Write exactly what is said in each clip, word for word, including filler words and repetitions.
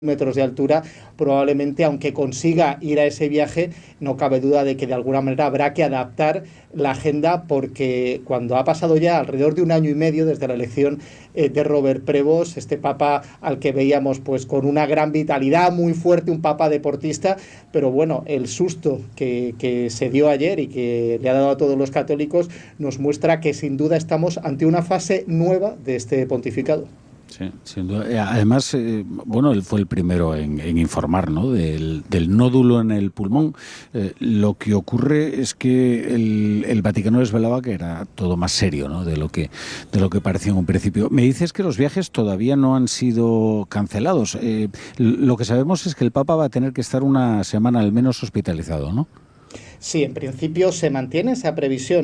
metros de altura, probablemente, aunque consiga ir a ese viaje, no cabe duda de que de alguna manera habrá que adaptar la agenda, porque cuando ha pasado ya alrededor de un año y medio desde la elección eh, de Robert Prevost, este papa al que veíamos pues con una gran vitalidad, muy fuerte, un papa deportista, pero bueno, el susto que, que se dio ayer y que le ha dado a todos los católicos nos muestra que sin duda estamos ante una fase nueva de este pontificado. Sí, sin duda. Además, eh, bueno, él fue el primero en, en informar, ¿no?, del, del nódulo en el pulmón. Eh, lo que ocurre es que el, el Vaticano desvelaba que era todo más serio, ¿no?, de lo que de lo que parecía en un principio. Me dices que los viajes todavía no han sido cancelados. Eh, lo que sabemos es que el Papa va a tener que estar una semana al menos hospitalizado, ¿no? Sí, en principio se mantiene esa previsión.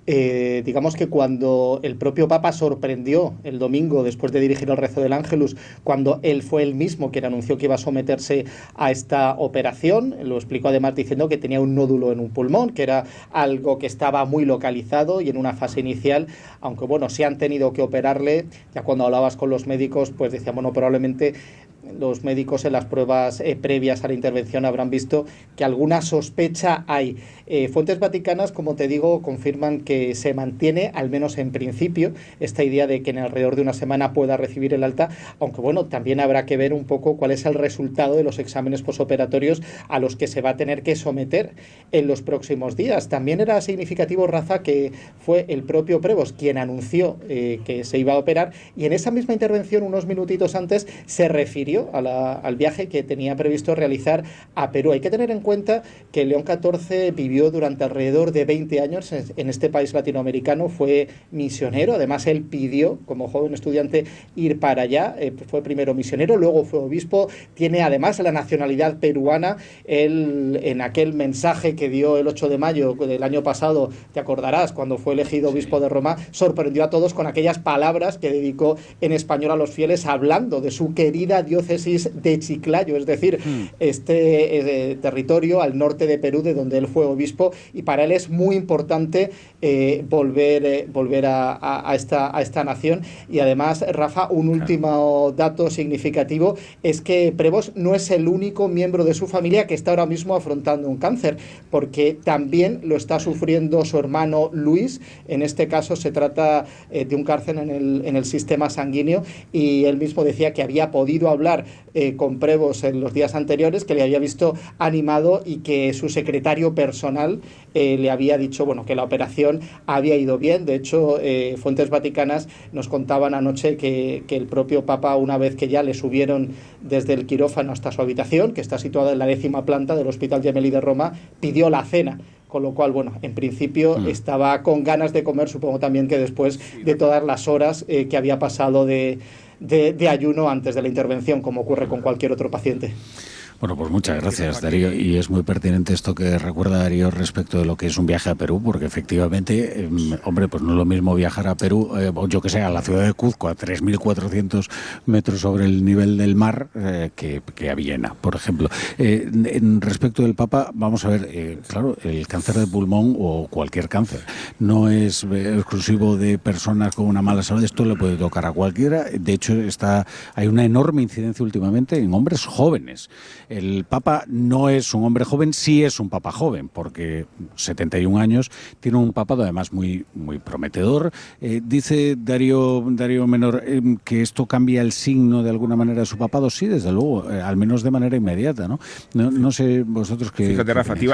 Eh, digamos que cuando el propio Papa sorprendió el domingo, después de dirigir el rezo del Ángelus, cuando él fue el mismo quien anunció que iba a someterse a esta operación, lo explicó además diciendo que tenía un nódulo en un pulmón, que era algo que estaba muy localizado y en una fase inicial, aunque bueno, sí han tenido que operarle. Ya cuando hablabas con los médicos, pues decían, bueno, probablemente los médicos en las pruebas eh, previas a la intervención habrán visto que alguna sospecha hay. Eh, fuentes vaticanas, como te digo, confirman que se mantiene, al menos en principio, esta idea de que en alrededor de una semana pueda recibir el alta, aunque bueno, también habrá que ver un poco cuál es el resultado de los exámenes posoperatorios a los que se va a tener que someter en los próximos días. También era significativo, Rafa, que fue el propio Prevost quien anunció eh, que se iba a operar, y en esa misma intervención, unos minutitos antes, se refirió A la, al viaje que tenía previsto realizar a Perú. Hay que tener en cuenta que León catorce vivió durante alrededor de veinte años en, en este país latinoamericano, fue misionero, además él pidió como joven estudiante ir para allá, eh, fue primero misionero, luego fue obispo, tiene además la nacionalidad peruana. Él, en aquel mensaje que dio el ocho de mayo del año pasado, te acordarás, cuando fue elegido obispo de Roma, sorprendió a todos con aquellas palabras que dedicó en español a los fieles, hablando de su querida diócesis de Chiclayo, es decir, mm. este eh, territorio al norte de Perú, de donde él fue obispo, y para él es muy importante eh, volver, eh, volver a, a, a, esta, a esta nación. Y además, Rafa, un claro. último dato significativo es que Prevost no es el único miembro de su familia que está ahora mismo afrontando un cáncer, porque también lo está sufriendo su hermano Luis. En este caso se trata eh, de un cáncer en el, en el sistema sanguíneo, y él mismo decía que había podido hablar Eh, con Prevost en los días anteriores, que le había visto animado y que su secretario personal eh, le había dicho bueno, que la operación había ido bien. De hecho, eh, fuentes vaticanas nos contaban anoche que, que el propio Papa, una vez que ya le subieron desde el quirófano hasta su habitación, que está situada en la décima planta del Hospital Gemelli de Roma, pidió la cena. Con lo cual, bueno, en principio mm. estaba con ganas de comer, supongo también que después de todas las horas eh, que había pasado de, de, de ayuno antes de la intervención, como ocurre con cualquier otro paciente. Bueno, pues muchas gracias, Darío, y es muy pertinente esto que recuerda Darío respecto de lo que es un viaje a Perú, porque efectivamente, eh, hombre, pues no es lo mismo viajar a Perú, eh, o yo que sé, a la ciudad de Cuzco, a tres mil cuatrocientos metros sobre el nivel del mar, eh, que, que a Viena, por ejemplo. Eh, en respecto del Papa, vamos a ver, eh, claro, el cáncer de pulmón o cualquier cáncer no es eh, exclusivo de personas con una mala salud, esto le puede tocar a cualquiera. De hecho, está hay una enorme incidencia últimamente en hombres jóvenes. El Papa no es un hombre joven, sí es un Papa joven, porque setenta y un años, tiene un papado además muy, muy prometedor. Eh, dice Darío, Darío Menor eh, que esto cambia el signo de alguna manera de su papado. Sí, desde luego, eh, al menos de manera inmediata, ¿no? No, no sé vosotros qué... Fíjate, Rafa, te iba,